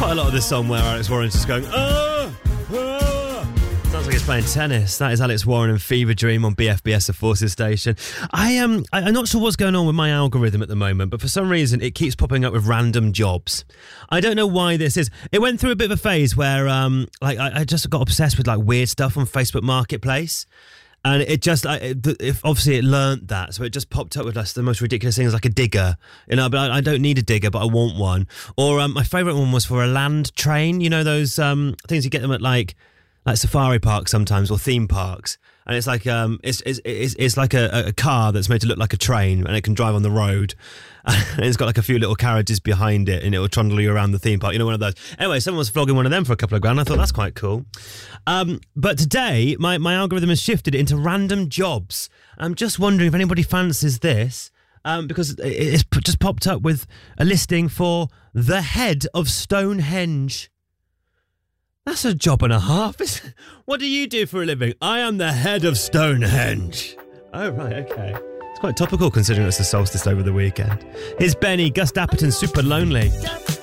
quite a lot of this song where Alex Warren's just going, sounds like he's playing tennis. That is Alex Warren and Fever Dream on BFBS, the Forces station. I'm not sure what's going on with my algorithm at the moment, but for some reason it keeps popping up with random jobs. I don't know why this is. It went through a bit of a phase where I just got obsessed with like weird stuff on Facebook Marketplace. And it just, obviously it learnt that, so it just popped up with like the most ridiculous things, like a digger, but I don't need a digger, but I want one. Or my favourite one was for a land train, you know those things you get them at like safari parks sometimes, or theme parks, and it's like it's like a car that's made to look like a train, and it can drive on the road, and it's got like a few little carriages behind it, and it will trundle you around the theme park, one of those. Anyway, someone was vlogging one of them for a couple of grand. I thought that's quite cool. But today my algorithm has shifted into random jobs. I'm just wondering if anybody fancies this, because it's just popped up with a listing for the head of Stonehenge. That's a job and a half. What do you do for a living? I am the head of Stonehenge. Oh, right, okay. It's quite topical considering it's the solstice over the weekend. Here's Benny, Gus Dapperton, Super Lonely.